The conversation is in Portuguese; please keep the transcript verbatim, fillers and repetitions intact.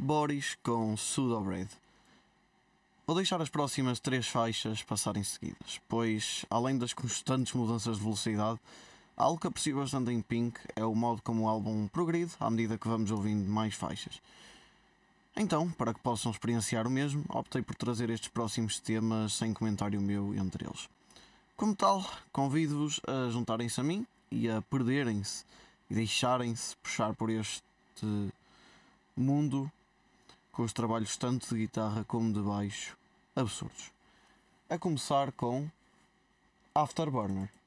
Boris com Pseudo Braid. Vou deixar as próximas três faixas passarem seguidas, pois, além das constantes mudanças de velocidade, algo que aprecio bastante em Pink é o modo como o álbum progride à medida que vamos ouvindo mais faixas. Então, para que possam experienciar o mesmo, optei por trazer estes próximos temas sem comentário meu entre eles. Como tal, convido-vos a juntarem-se a mim e a perderem-se e deixarem-se puxar por este mundo com os trabalhos tanto de guitarra como de baixo absurdos. A começar com Afterburner.